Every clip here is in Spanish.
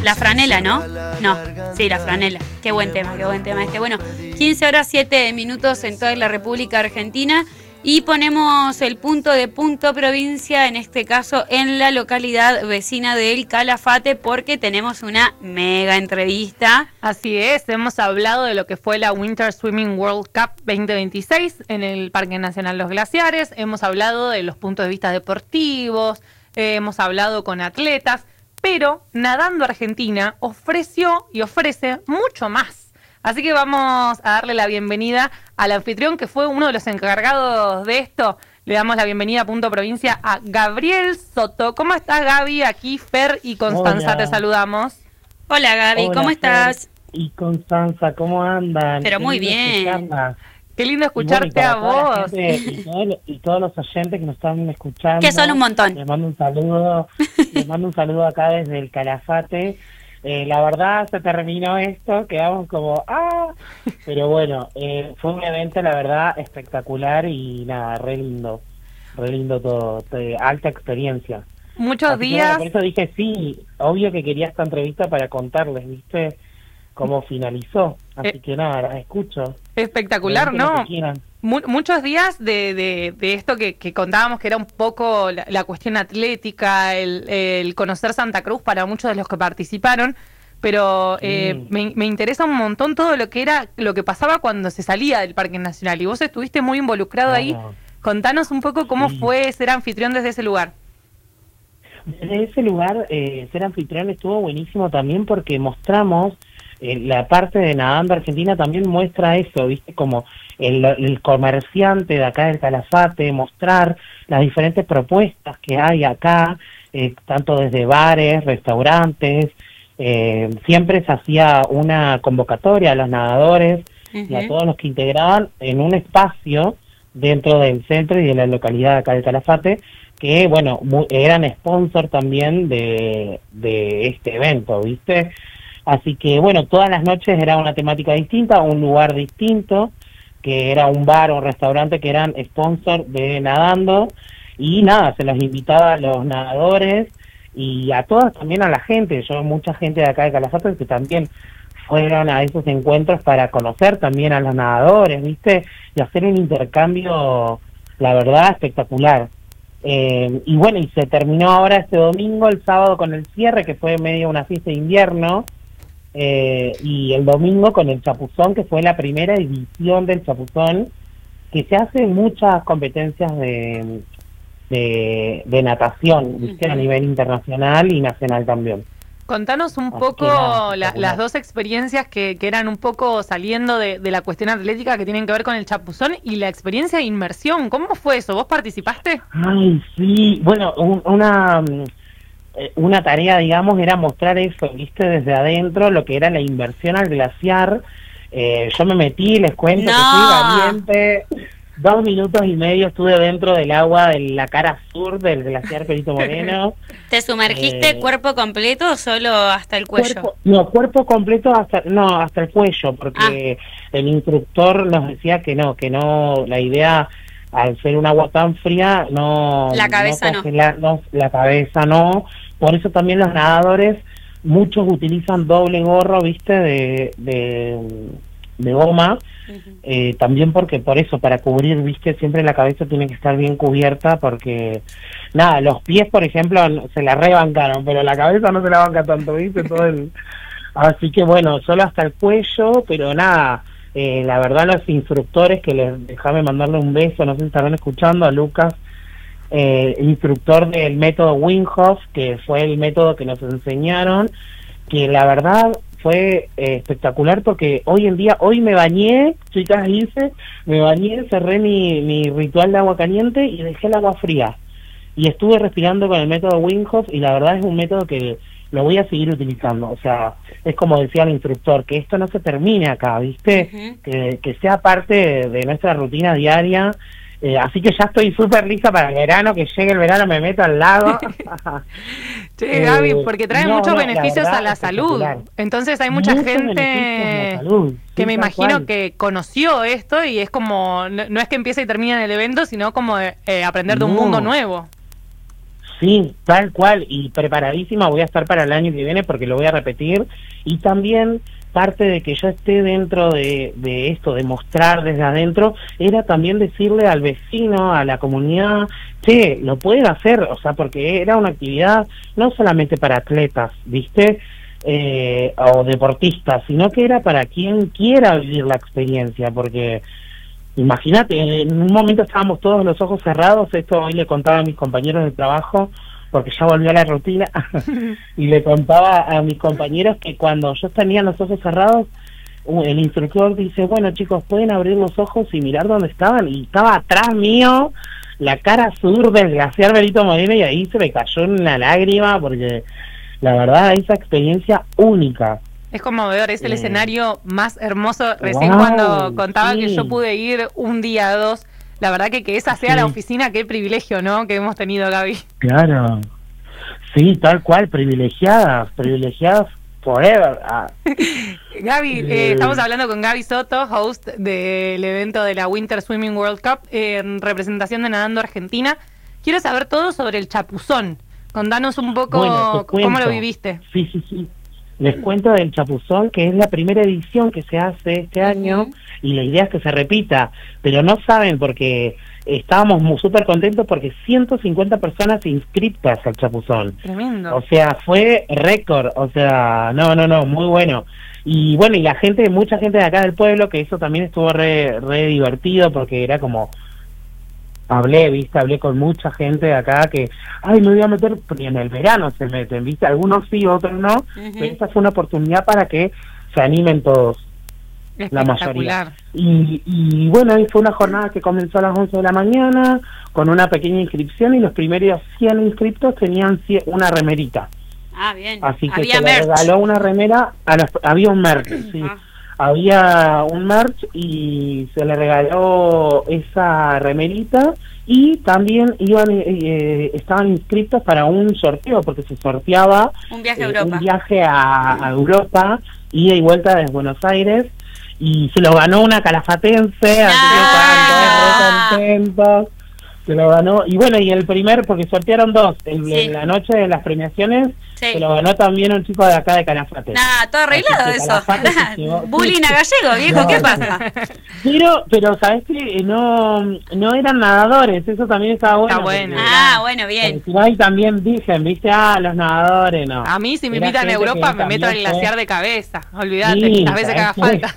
La franela, ¿no? No, sí, la franela. Qué buen tema este. Bueno, 15 horas 7 minutos en toda la República Argentina y ponemos el punto de Punto Provincia, en este caso en la localidad vecina de El Calafate, porque tenemos una mega entrevista. Así es, hemos hablado de lo que fue la Winter Swimming World Cup 2026 en el Parque Nacional Los Glaciares, hemos hablado de los puntos de vista deportivos, hemos hablado con atletas, pero Nadando Argentina ofreció y ofrece mucho más. Así que vamos a darle la bienvenida al anfitrión, que fue uno de los encargados de esto. Le damos la bienvenida a Punto Provincia a Gabriel Soto. ¿Cómo estás, Gaby? Aquí Fer y Constanza te saludamos. Hola, Gaby, Hola, ¿cómo estás? Fer y Constanza, ¿cómo andan? Pero muy bien. Qué lindo escucharte a vos. Y todos los oyentes que nos están escuchando. Que son un montón. Les mando un saludo acá desde El Calafate. La verdad se terminó esto, quedamos como pero bueno, fue un evento la verdad espectacular y nada, re lindo todo, alta experiencia. Muchos días. Por eso dije sí, obvio que quería esta entrevista para contarles, ¿viste? Cómo finalizó, así que nada, las escucho. Espectacular, ¿no? Muchos días de esto que contábamos, que era un poco la cuestión atlética, el conocer Santa Cruz para muchos de los que participaron, pero me interesa un montón todo lo que pasaba cuando se salía del Parque Nacional, y vos estuviste muy involucrado ahí. Contanos un poco cómo fue ser anfitrión desde ese lugar. Desde ese lugar, ser anfitrión estuvo buenísimo también porque mostramos la parte de Nadando Argentina también muestra eso, ¿viste? Como el comerciante de acá del Calafate, mostrar las diferentes propuestas que hay acá, tanto desde bares, restaurantes, siempre se hacía una convocatoria a los nadadores y a todos los que integraban en un espacio dentro del centro y de la localidad de acá del Calafate, que, bueno, eran sponsor también de este evento, ¿viste? Así que, bueno, todas las noches era una temática distinta, un lugar distinto, que era un bar o un restaurante que eran sponsor de Nadando, y nada, se los invitaba a los nadadores y a todas, también a la gente. Mucha gente de acá de Calafate que también fueron a esos encuentros para conocer también a los nadadores, ¿viste? Y hacer un intercambio, la verdad, espectacular. Y bueno, y se terminó ahora este domingo, el sábado con el cierre, que fue medio una fiesta de invierno, y el domingo con el Chapuzón, que fue la primera edición del Chapuzón, que se hacen muchas competencias de natación, ¿viste? A nivel internacional y nacional también. Contanos un poco las dos experiencias que eran un poco saliendo de la cuestión atlética, que tienen que ver con el Chapuzón, y la experiencia de inmersión. ¿Cómo fue eso? ¿Vos participaste? Ay, sí. Bueno, una tarea, digamos, era mostrar eso, ¿viste? Desde adentro, lo que era la inversión al glaciar. Yo me metí, les cuento que fui valiente. 2 minutos y medio estuve dentro del agua de la cara sur del glaciar Perito Moreno. ¿Te sumergiste cuerpo completo o solo hasta el cuello? Cuerpo completo hasta el cuello, porque el instructor nos decía que no, la idea, al ser un agua tan fría, la cabeza no. Por eso también los nadadores, muchos utilizan doble gorro, ¿viste? De goma, también porque por eso, para cubrir, ¿viste? Siempre la cabeza tiene que estar bien cubierta, porque nada, los pies, por ejemplo, se la rebancaron, pero la cabeza no se la banca tanto, ¿viste? Así que bueno, solo hasta el cuello, pero nada, la verdad, los instructores, que déjame mandarle un beso, no sé si estarán escuchando, a Lucas, instructor del método Wim Hof, que fue el método que nos enseñaron, que la verdad fue espectacular, porque hoy me bañé, chicas, me bañé, cerré mi ritual de agua caliente y dejé el agua fría, y estuve respirando con el método Wim Hof, y la verdad es un método que lo voy a seguir utilizando. O sea, es como decía el instructor, que esto no se termine acá, ¿viste? Que sea parte de nuestra rutina diaria. Así que ya estoy súper lista para el verano, que llegue el verano, me meto al lago. Che, Gaby, porque trae muchos beneficios a la salud. Entonces hay mucha gente que me imagino que conoció esto, y es como, no es que empieza y termina en el evento, sino como aprender de un mundo nuevo. Sí, tal cual, y preparadísima voy a estar para el año que viene porque lo voy a repetir. Y también parte de que yo esté dentro de esto, de mostrar desde adentro, era también decirle al vecino, a la comunidad, che, lo pueden hacer, o sea, porque era una actividad no solamente para atletas, ¿viste? O deportistas, sino que era para quien quiera vivir la experiencia, porque imagínate, en un momento estábamos todos los ojos cerrados, esto hoy le contaba a mis compañeros de trabajo, porque ya volvió a la rutina, y le contaba a mis compañeros que cuando yo tenía los ojos cerrados, el instructor dice, bueno chicos, pueden abrir los ojos y mirar dónde estaban, y estaba atrás mío, la cara sur del glaciar Benito Moreno, y ahí se me cayó una lágrima, porque la verdad, esa experiencia única. Es conmovedor, es el escenario más hermoso. Recién cuando contaba que yo pude ir un día o dos, la verdad que esa sea la oficina, qué privilegio, ¿no? Que hemos tenido, Gaby. Claro. Sí, tal cual, privilegiadas forever. Gaby, estamos hablando con Gaby Soto, host del evento de la Winter Swimming World Cup en representación de Nadando Argentina. Quiero saber todo sobre el chapuzón. Contanos un poco cómo lo viviste. Sí. Les cuento del chapuzón, que es la primera edición que se hace este año, y la idea es que se repita, pero no saben porque estábamos súper contentos porque 150 personas inscritas al chapuzón. Tremendo. O sea, fue récord, o sea, no, muy bueno. Y bueno, y mucha gente de acá del pueblo, que eso también estuvo re divertido porque era como... Hablé con mucha gente de acá que, me voy a meter, porque en el verano se meten, ¿viste? Algunos sí, otros no, pero esta fue una oportunidad para que se animen todos, la mayoría. Y bueno, ahí fue una jornada que comenzó a las 11 de la mañana, con una pequeña inscripción, y los primeros 100 inscriptos tenían una remerita. Ah, bien. Así que se le regaló una remera, había un merch, sí. Había un merch y se le regaló esa remerita, y también estaban inscritos para un sorteo, porque se sorteaba un viaje a Europa, un viaje a Europa, ida y vuelta desde Buenos Aires, y se lo ganó una calafatense, así que estaban todos re contentos. Se lo ganó, y bueno, y el porque sortearon dos, en la noche de las premiaciones, se lo ganó también un chico de acá de Calafate. Todo arreglado eso. Bullying a gallego, viejo, ¿qué pasa? Pero ¿sabés qué? No eran nadadores, eso también estaba bueno. Bueno, bien. Ahí también dicen, ¿viste? Los nadadores, no. A mí, si me invitan a Europa, me meto al glaciar de cabeza, olvídate, las veces que haga falta.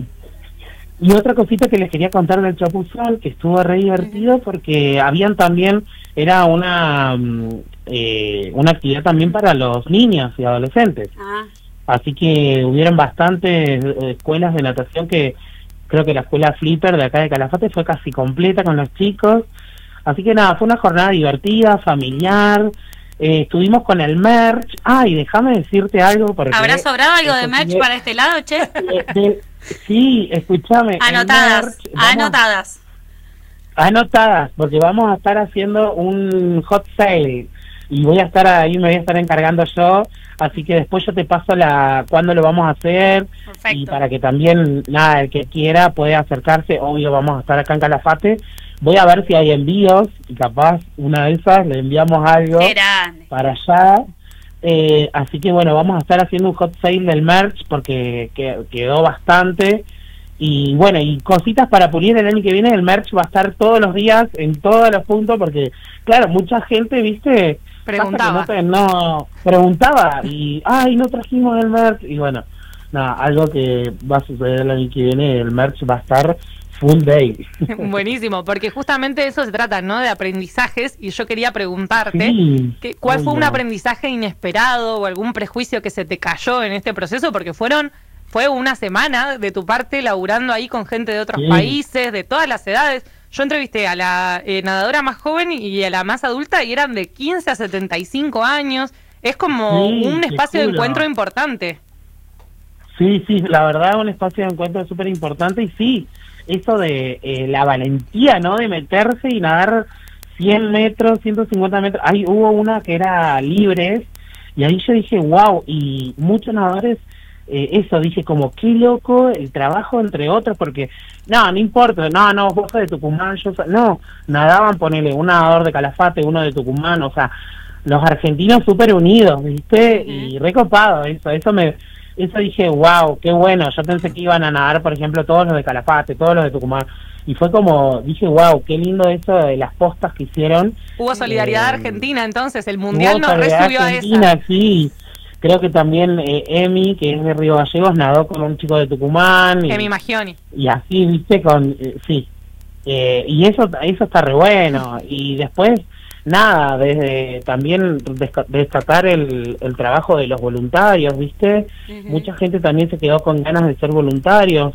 Y otra cosita que les quería contar del chapuzón, que estuvo re divertido, porque habían también, era una actividad también para los niños y adolescentes. Así que hubieron bastantes escuelas de natación, que creo que la escuela Flipper de acá de Calafate fue casi completa con los chicos. Así que nada, fue una jornada divertida, familiar. Estuvimos con el merch. Y déjame decirte algo. Porque ¿habrá sobrado algo de merch para este lado, che? Sí, escúchame. Anotadas, porque vamos a estar haciendo un hot sale y me voy a estar encargando yo, así que después yo te paso cuándo lo vamos a hacer. Perfecto. Y para que también, el que quiera puede acercarse. Obvio, vamos a estar acá en Calafate. Voy a ver si hay envíos y capaz una de esas le enviamos algo para allá. Así que bueno, vamos a estar haciendo un hot sale del merch porque quedó bastante, y bueno, y cositas para pulir el año que viene. El merch va a estar todos los días en todos los puntos, porque claro, mucha gente, viste, preguntaba y no trajimos el merch, y bueno, algo que va a suceder el año que viene. El merch va a estar full day. Buenísimo, porque justamente de eso se trata, ¿no? De aprendizajes, y yo quería preguntarte, ¿cuál fue un aprendizaje inesperado o algún prejuicio que se te cayó en este proceso? Porque fue una semana de tu parte laburando ahí con gente de otros países, de todas las edades. Yo entrevisté a la nadadora más joven y a la más adulta, y eran de 15 a 75 años. Es como un espacio de encuentro importante. Sí, la verdad, un espacio de encuentro súper importante, y eso de la valentía, ¿no? De meterse y nadar 100 metros, 150 metros. Hubo una que era libres, y ahí yo dije, wow, y muchos nadadores, dije como, qué loco el trabajo entre otros, porque, no importa, vos sos de Tucumán, nadaban, ponele, un nadador de Calafate, uno de Tucumán, o sea, los argentinos súper unidos, ¿viste? Y recopado eso dije, wow, qué bueno. Yo pensé que iban a nadar, por ejemplo, todos los de Calafate, todos los de Tucumán. Y fue como, dije, wow, qué lindo eso de las postas que hicieron. Hubo solidaridad argentina, entonces, el Mundial nos resubió a esa. Sí, creo que también Emi, que es de Río Gallegos, nadó con un chico de Tucumán. Emi Magioni. Y así, viste, sí. Y eso está re bueno. Y después, nada, desde también destacar el trabajo de los voluntarios, viste. Mucha gente también se quedó con ganas de ser voluntarios.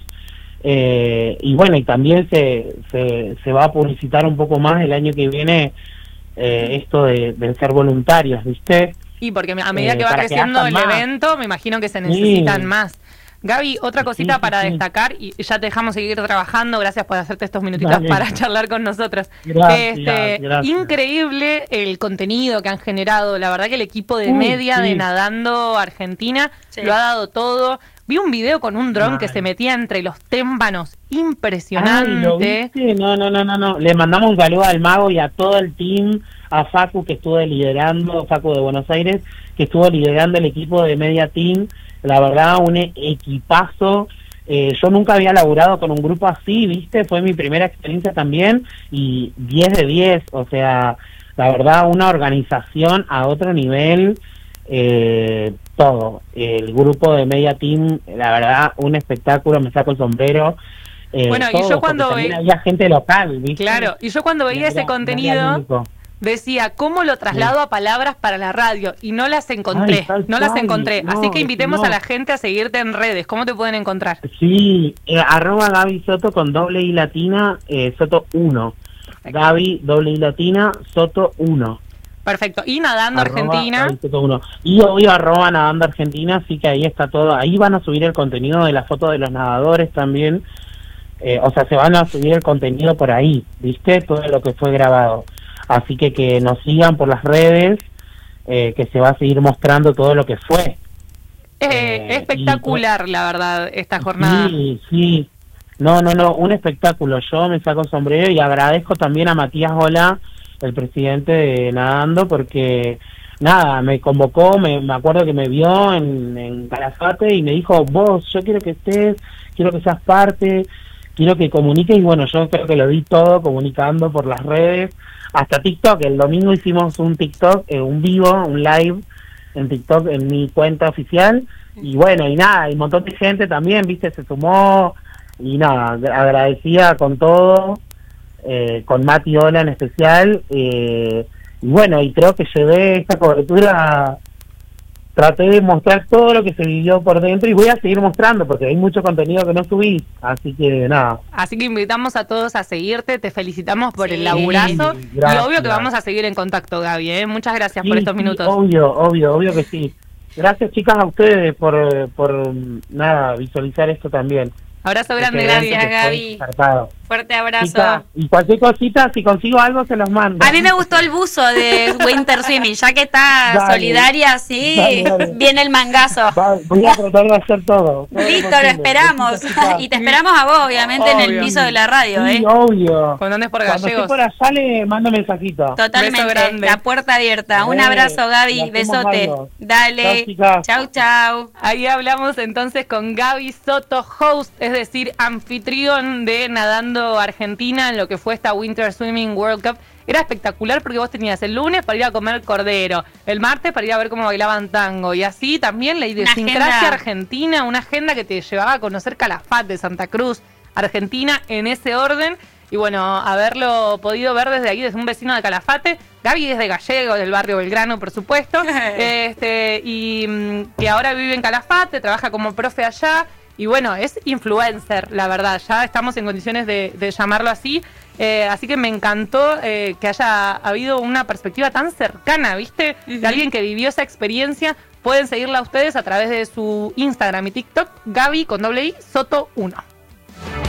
Y bueno, y también se va a publicitar un poco más el año que viene esto de ser voluntarios, ¿viste? Y porque a medida que va creciendo el evento, me imagino que se necesitan más. Gaby, otra cosita para destacar, y ya te dejamos seguir trabajando, gracias por hacerte estos minutitos para charlar con nosotros. Gracias. Increíble el contenido que han generado, la verdad que el equipo de media de Nadando Argentina lo ha dado todo. Vi un video con un dron que se metía entre los témpanos, impresionante. No. Le mandamos un saludo al Mago y a todo el team, a Facu que estuvo liderando, Facu de Buenos Aires, que estuvo liderando el equipo de Media Team. La verdad, un equipazo. Yo nunca había laburado con un grupo así, ¿viste? Fue mi primera experiencia también y 10 de 10. O sea, la verdad, una organización a otro nivel. Todo. El grupo de Media Team, la verdad, un espectáculo, me saco el sombrero. Bueno, y yo cuando había gente local, ¿viste? Claro, y yo cuando veía ese contenido decía, ¿cómo lo traslado a palabras para la radio? Y no las encontré, Así que invitemos a la gente a seguirte en redes. ¿Cómo te pueden encontrar? Sí, @Gaby Soto con doble I latina, Soto 1. Gaby, doble I latina, Soto 1. Perfecto. Y Nadando Argentina. Y obvio @Nadando Argentina, así que ahí está todo. Ahí van a subir el contenido de la foto de los nadadores también. O sea, se van a subir el contenido por ahí, ¿viste? Todo lo que fue grabado. Así que nos sigan por las redes, que se va a seguir mostrando todo lo que fue. Espectacular, la verdad, esta jornada. Sí. No, un espectáculo. Yo me saco el sombrero y agradezco también a Matías Ola, el presidente de Nadando, porque nada, me convocó, me acuerdo que me vio en Calafate y me dijo, vos, yo quiero que estés, quiero que seas parte, quiero que comuniques, y bueno, yo creo que lo di todo comunicando por las redes, hasta TikTok. El domingo hicimos un TikTok, un vivo, un live en TikTok en mi cuenta oficial, y bueno, y nada, y un montón de gente también, viste, se sumó, y nada, agradecida con todo, con Mati Ola en especial, y bueno, y creo que llevé esta cobertura, traté de mostrar todo lo que se vivió por dentro y voy a seguir mostrando porque hay mucho contenido que no subí, así que nada. Así que invitamos a todos a seguirte, te felicitamos por el laburazo, y obvio que vamos a seguir en contacto, Gaby, Muchas gracias por estos minutos. Obvio que sí. Gracias, chicas, a ustedes por nada, visualizar esto también. Abrazo grande, gracias, Gaby. Fuerte abrazo. Chica, y cualquier cosita, si consigo algo, se los mando. A mí me gustó el buzo de Winter Swimming, ya que está solidaria, dale. Viene el mangazo. Voy a tratar de hacer todo. Listo, lo esperamos. Y te esperamos a vos, obviamente, en el piso de la radio. Sí, obvio. Cuando andes por Gallegos. Cuando esté por allá le mando mensajito. Totalmente, la puerta abierta. Un abrazo, Gaby, besote. Dale, chau. Ahí hablamos entonces con Gaby Soto, host, es decir, anfitrión de Nadando Argentina en lo que fue esta Winter Swimming World Cup. Era espectacular porque vos tenías el lunes para ir a comer cordero, el martes para ir a ver cómo bailaban tango, y así también la idiosincrasia argentina, una agenda que te llevaba a conocer Calafate, Santa Cruz, Argentina, en ese orden. Y bueno, haberlo podido ver desde ahí, desde un vecino de Calafate. Gaby es de Gallegos, del barrio Belgrano, por supuesto, y que ahora vive en Calafate, trabaja como profe allá. Y bueno, es influencer, la verdad, ya estamos en condiciones de llamarlo así. Así que me encantó que haya habido una perspectiva tan cercana, ¿viste? De alguien que vivió esa experiencia. Pueden seguirla ustedes a través de su Instagram y TikTok, Gaby con doble I, Soto 1.